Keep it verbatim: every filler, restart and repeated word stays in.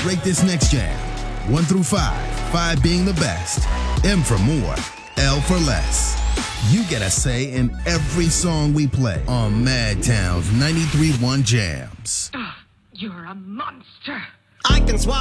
Rate this next jam. One through five. Five being the best. M for more. L for less. You get a say in every song we play on Madtown's ninety-three point one Jams. You're a monster. I can swallow